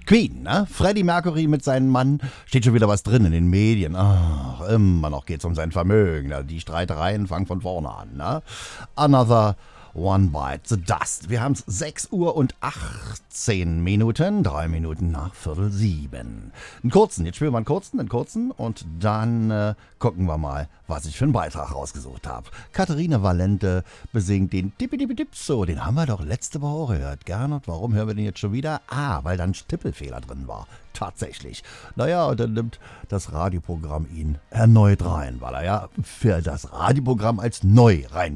Queen, ne? Freddie Mercury mit seinem Mann, steht schon wieder was drin in den Medien. Ach, immer noch geht's um sein Vermögen. Ne? Die Streitereien fangen von vorne an, ne? Another One Bite the Dust. Wir haben es 6 Uhr und 18 Minuten, 3 Minuten nach Viertel 7. Jetzt spielen wir einen kurzen und dann gucken wir mal, was ich für einen Beitrag rausgesucht habe. Katharina Valente besingt den Tippi-Tippi-Dipso, den haben wir doch letzte Woche gehört. Gernot, warum hören wir den jetzt schon wieder? Weil da ein Tippelfehler drin war. Tatsächlich. Naja, und dann nimmt das Radioprogramm ihn erneut rein, weil er ja für das Radioprogramm als neu rein